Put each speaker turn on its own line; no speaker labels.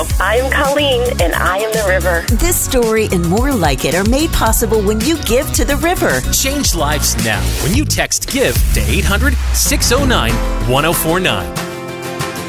I am Colleen, and I am the river.
This story and more like it are made possible when you give to the river.
Change lives now when you text GIVE to 800-609-1049.